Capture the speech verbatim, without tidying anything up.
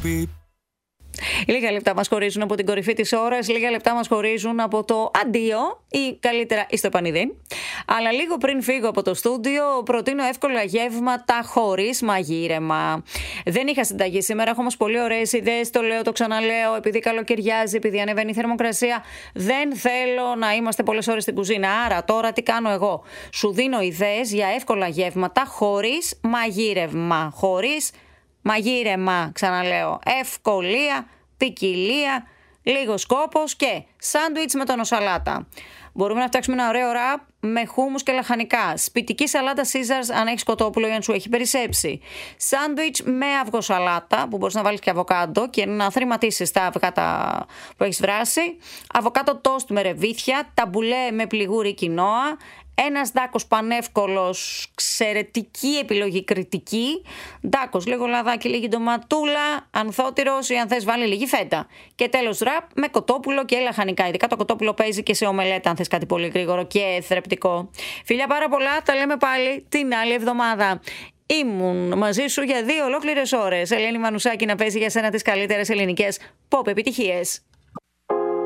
Λίγα λεπτά μας χωρίζουν από την κορυφή της ώρας, λίγα λεπτά μας χωρίζουν από το αντίο ή καλύτερα εις το επανειδήν. Αλλά λίγο πριν φύγω από το στούντιο, προτείνω εύκολα γεύματα χωρίς μαγείρεμα. Δεν είχα συνταγή σήμερα, έχω όμως πολύ ωραίες ιδέες, το λέω, το ξαναλέω, επειδή καλοκαιριάζει, επειδή ανεβαίνει η θερμοκρασία. Δεν θέλω να είμαστε πολλές ώρες στην κουζίνα. Άρα τώρα τι κάνω εγώ? Σου δίνω ιδέες για εύκολα γεύματα χωρίς μαγείρευμα. Χωρίς μαγείρεμα, ξαναλέω. Ευκολία, ποικιλία, λίγος κόπος και σάντουιτς με τονοσαλάτα. Μπορούμε να φτιάξουμε ένα ωραίο ραπ με χούμους και λαχανικά. Σπιτική σαλάτα Caesars αν έχεις κοτόπουλο ή αν σου έχει περισσέψει. Σάντουιτς με αυγοσαλάτα που μπορείς να βάλεις και αβοκάντο και να θρηματίσεις τα αυγά που έχεις βράσει. Αβοκάτο τόστ με ρεβίθια. Ταμπουλέ με πληγούρι κοινόα. Ένας ντάκος πανεύκολος, εξαιρετική επιλογή, κριτική. Ντάκος, λίγο λαδάκι, λίγη ντοματούλα, ανθότυρος ή αν θες βάλει λίγη φέτα. Και τέλος ραπ με κοτόπουλο και λαχανικά. Ειδικά το κοτόπουλο παίζει και σε ομελέτα αν θες κάτι πολύ γρήγορο και θρεπτικό. Φιλιά πάρα πολλά, τα λέμε πάλι την άλλη εβδομάδα. Ήμουν μαζί σου για δύο ολόκληρες ώρες. Ελένη Μανουσάκη να παίζει για σένα τις καλύτερες ελληνικές pop επιτυχίες.